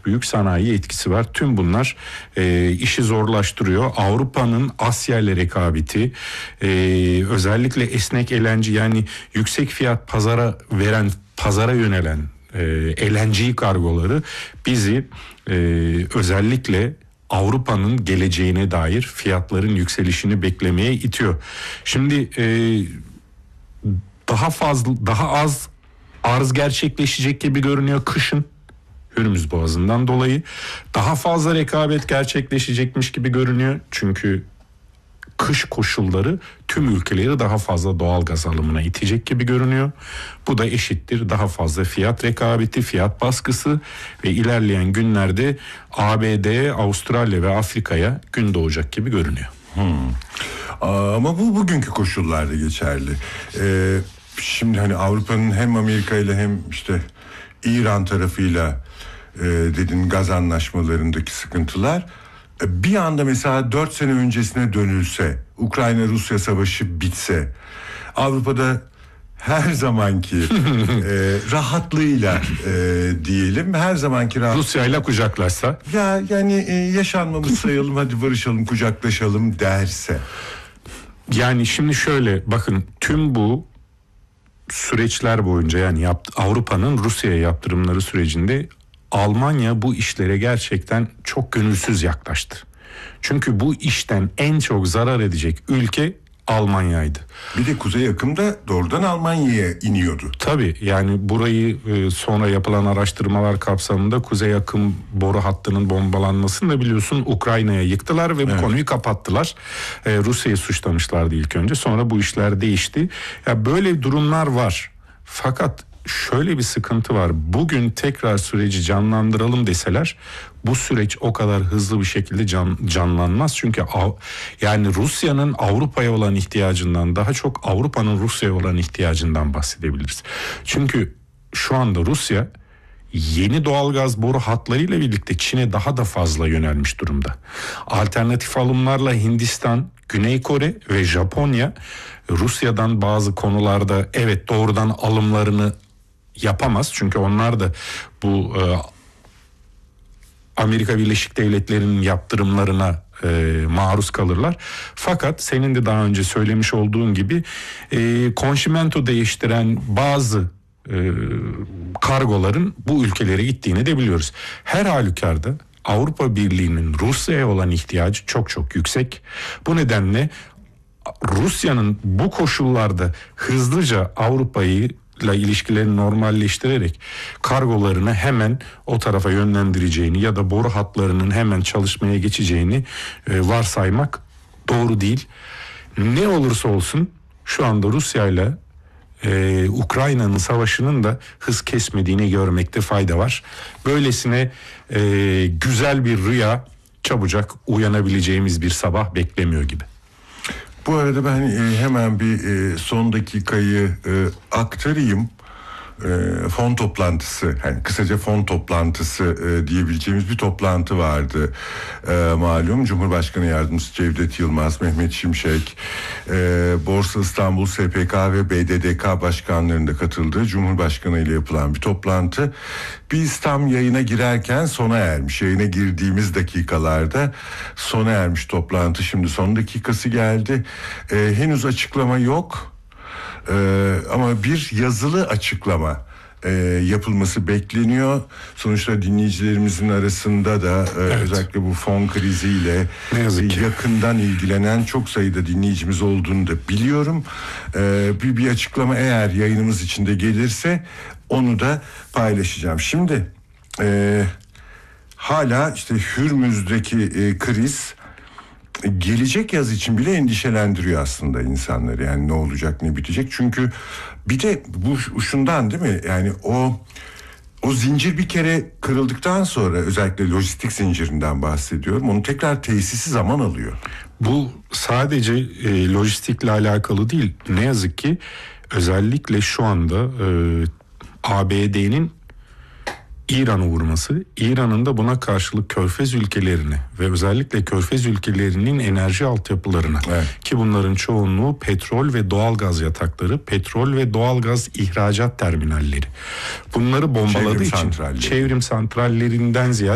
büyük sanayi etkisi var. Tüm bunlar işi zorlaştırıyor. Avrupa'nın Asya ile rekabeti, özellikle esnek elenci, yani yüksek fiyat pazara yönelen LNG kargoları bizi özellikle Avrupa'nın geleceğine dair fiyatların yükselişini beklemeye itiyor. Şimdi daha az arz gerçekleşecek gibi görünüyor kışın, Hürmüz Boğazı'ndan dolayı. Daha fazla rekabet gerçekleşecekmiş gibi görünüyor. Çünkü kış koşulları tüm ülkeleri daha fazla doğal gaz alımına itecek gibi görünüyor. Bu da eşittir daha fazla fiyat rekabeti, fiyat baskısı ve ilerleyen günlerde ABD, Avustralya ve Afrika'ya gün doğacak gibi görünüyor. Ama bu bugünkü koşullarda geçerli. Şimdi hani Avrupa'nın hem Amerika ile hem işte İran tarafıyla dedin gaz anlaşmalarındaki sıkıntılar, bir anda mesela 4 sene öncesine dönülse, Ukrayna-Rusya savaşı bitse, Avrupa'da her zamanki rahatlığıyla diyelim, her zamanki Rusya'yla kucaklaşsa, ya yani yaşanmamış sayalım, hadi barışalım, kucaklaşalım derse. Yani şimdi şöyle bakın, tüm bu süreçler boyunca, yani Avrupa'nın Rusya'ya yaptırımları sürecinde Almanya bu işlere gerçekten çok gönülsüz yaklaştı. Çünkü bu işten en çok zarar edecek ülke Almanya'ydı. Bir de kuzey akımda doğrudan Almanya'ya iniyordu. Tabii, yani burayı sonra yapılan araştırmalar kapsamında kuzey akım boru hattının bombalanmasını da biliyorsun Ukrayna'ya yıktılar ve bu konuyu kapattılar. Rusya'yı suçlamışlardı ilk önce, sonra bu işler değişti. Ya böyle durumlar var. Fakat şöyle bir sıkıntı var. Bugün tekrar süreci canlandıralım deseler bu süreç o kadar hızlı bir şekilde canlanmaz. Çünkü yani Rusya'nın Avrupa'ya olan ihtiyacından daha çok Avrupa'nın Rusya'ya olan ihtiyacından bahsedebiliriz. Çünkü şu anda Rusya yeni doğalgaz boru hatlarıyla birlikte Çin'e daha da fazla yönelmiş durumda. Alternatif alımlarla Hindistan, Güney Kore ve Japonya Rusya'dan bazı konularda evet doğrudan alımlarını yapamaz. Çünkü onlar da bu Amerika Birleşik Devletleri'nin yaptırımlarına maruz kalırlar. Fakat senin de daha önce söylemiş olduğun gibi konşimento değiştiren bazı kargoların bu ülkelere gittiğini de biliyoruz. Her halükarda Avrupa Birliği'nin Rusya'ya olan ihtiyacı çok çok yüksek. Bu nedenle Rusya'nın bu koşullarda hızlıca Avrupa'yı ilişkilerini normalleştirerek kargolarını hemen o tarafa yönlendireceğini ya da boru hatlarının hemen çalışmaya geçeceğini varsaymak doğru değil. Ne olursa olsun şu anda Rusya ile Ukrayna'nın savaşının da hız kesmediğini görmekte fayda var. Böylesine güzel bir rüya çabucak uyanabileceğimiz bir sabah beklemiyor gibi. Bu arada ben hemen bir son dakikayı aktarayım. Fon toplantısı, yani kısaca fon toplantısı diyebileceğimiz bir toplantı vardı. Malum Cumhurbaşkanı Yardımcısı Cevdet Yılmaz, Mehmet Şimşek, Borsa İstanbul, SPK ve BDDK başkanlarının da katıldığı Cumhurbaşkanı ile yapılan bir toplantı. Biz tam yayına girerken sona ermiş. Yayına girdiğimiz dakikalarda sona ermiş toplantı. Şimdi son dakikası geldi. Henüz açıklama yok. Ama bir yazılı açıklama yapılması bekleniyor. Sonuçta dinleyicilerimizin arasında da özellikle bu fon kriziyle yakından ilgilenen çok sayıda dinleyicimiz olduğunu da biliyorum. Bir açıklama eğer yayınımız içinde gelirse onu da paylaşacağım. Şimdi hala işte Hürmüz'deki kriz gelecek yaz için bile endişelendiriyor aslında insanları. Yani ne olacak, ne bitecek? Çünkü bir de bu şundan değil mi? Yani o zincir bir kere kırıldıktan sonra, özellikle lojistik zincirinden bahsediyorum, onun tekrar tesisi zaman alıyor. Bu sadece lojistikle alakalı değil. Ne yazık ki özellikle şu anda ABD'nin İran'ı vurması, İran'ın da buna karşılık Körfez ülkelerini ve özellikle Körfez ülkelerinin enerji altyapılarına, ki bunların çoğunluğu petrol ve doğalgaz yatakları, petrol ve doğalgaz ihracat terminalleri. Bunları bombaladığı için çevrim santrallerinden ziyade